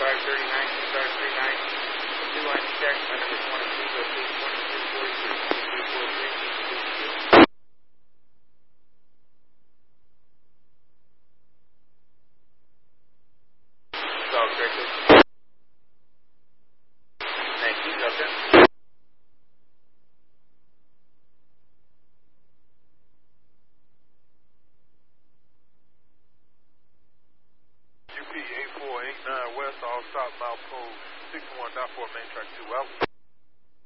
New line check, my number 22, location 2243. Dog directly. Thank you, Delta. UP 8489 West, all southbound pole 61.4 main track 2 out.